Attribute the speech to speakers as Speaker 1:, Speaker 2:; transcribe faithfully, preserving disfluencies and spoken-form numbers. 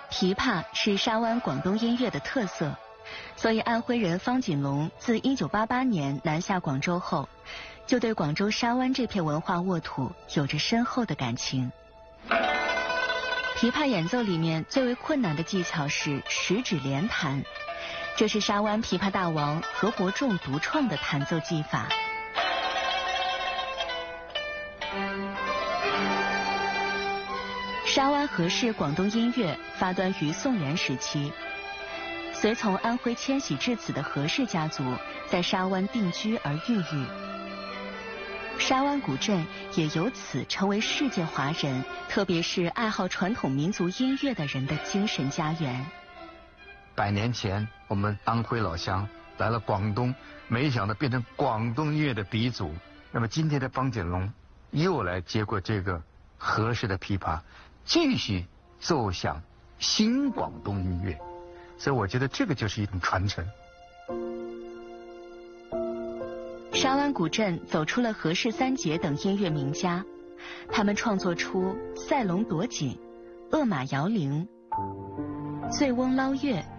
Speaker 1: 琵琶是沙湾广东音乐的特色，所以安徽人方锦龙自一九八八年南下广州后，就对广州沙湾这片文化沃土有着深厚的感情。琵琶演奏里面最为困难的技巧是十指连弹，这是沙湾琵琶大王何伯仲独创的弹奏技法。沙湾何氏广东音乐发端于宋元时期，随从安徽迁徙至此的何氏家族在沙湾定居而孕育。沙湾古镇也由此成为世界华人，特别是爱好传统民族音乐的人的精神家园。
Speaker 2: 百年前我们安徽老乡来了广东，没想到变成广东音乐的鼻祖。那么今天的方锦龙又来接过这个何氏的琵琶，继续奏响新广东音乐，所以我觉得这个就是一种传承。
Speaker 1: 沙湾古镇走出了何氏三杰等音乐名家，他们创作出赛龙夺锦、恶马摇铃、醉翁捞月